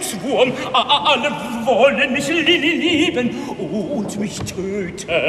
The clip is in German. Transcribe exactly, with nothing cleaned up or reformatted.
Teufelswurm, a- a- alle wollen mich li- li- lieben und mich töten.